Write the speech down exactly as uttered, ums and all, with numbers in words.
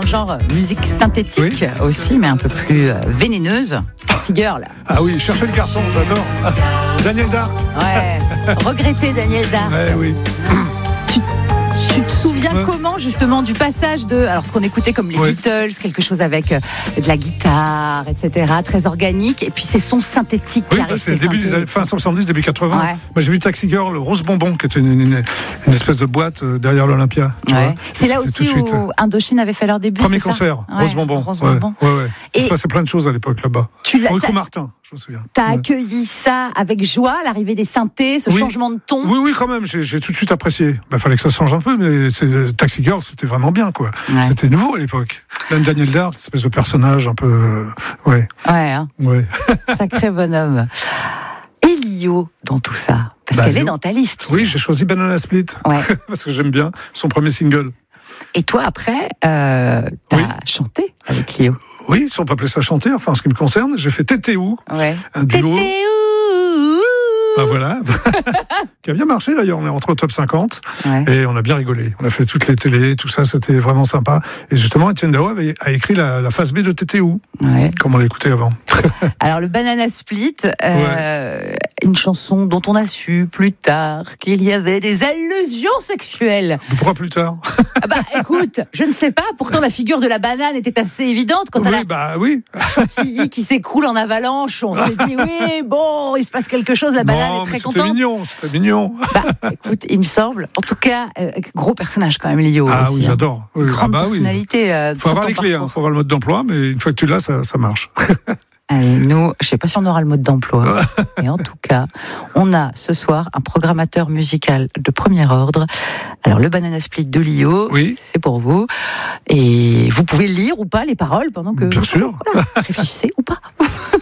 le genre musique synthétique oui. aussi, mais un peu plus euh, vénéneuse. Taxi Girl. Ah oui, cherchez le garçon, j'adore. Daniel Dark. Ouais. Regretter Daniel Dark. Ouais, oui. Tu, tu te souviens ouais. comment justement du passage de, alors ce qu'on écoutait comme les ouais. Beatles, quelque chose avec euh, de la guitare, et cetera, très organique, et puis ces sons synthétiques oui, qui arrivent. C'est le début des années, fin soixante-dix, début quatre-vingts. Ouais. Moi j'ai vu Taxi Girl, Rose Bonbon, qui était une, une, une espèce de boîte euh, derrière l'Olympia. Tu ouais. vois c'est là aussi où euh... Indochine avait fait leur début. Premier c'est concert, ça Rose Bonbon. Rose ouais. Bonbon. Ouais, ouais. Et il se passait plein de choses à l'époque là-bas. Enrico Martin. Je me souviens. T'as ouais. accueilli ça avec joie, l'arrivée des synthés, ce oui. changement de ton. Oui, oui, quand même. J'ai, j'ai tout de suite apprécié. Il bah, fallait que ça change un peu, mais c'est, Taxi Girl, c'était vraiment bien, quoi. Ouais. C'était nouveau à l'époque. Même Daniel Dark, espèce de personnage un peu, euh, ouais. Ouais. Hein. Ouais. Sacré bonhomme. Et Lio dans tout ça, parce bah, qu'elle Lio. est dans ta liste. Oui, j'ai choisi Banana Split ouais. parce que j'aime bien son premier single. Et toi, après, euh, t'as oui. chanté avec Lio. Oui, si on peut appeler ça chanter, enfin, en ce qui me concerne, j'ai fait Tétéou, ouais. un duo. Tétéou. Bah voilà, qui a bien marché d'ailleurs, on est rentré au top cinquante ouais. et on a bien rigolé. On a fait toutes les télés, tout ça, c'était vraiment sympa. Et justement, Étienne Dao avait, a écrit la, la phase B de Tétéou, ouais. comme on l'écoutait avant. Alors le Banana Split, euh, ouais. une chanson dont on a su plus tard qu'il y avait des allusions sexuelles. Pourquoi plus tard? Ah bah écoute, je ne sais pas, pourtant la figure de la banane était assez évidente quand oui, elle a bah, oui. chantilly qui s'écroule en avalanche. On s'est dit oui, bon, il se passe quelque chose, la banane non, est très c'était contente. C'était mignon, c'était mignon. Bah écoute, il me semble, en tout cas, euh, gros personnage quand même, Lio. Ah aussi, oui, j'adore. Hein. Oui. Grande ah bah, personnalité. Il euh, faut avoir les clés, il hein, faut avoir le mode d'emploi, mais une fois que tu l'as, ça, ça marche. Allez, nous, je ne sais pas si on aura le mode d'emploi, mais en tout cas, on a ce soir un programmateur musical de premier ordre. Alors, le Banana Split de Lio, oui. c'est pour vous. Et vous pouvez lire ou pas les paroles pendant que... Bien sûr. Voilà, réfléchissez ou pas.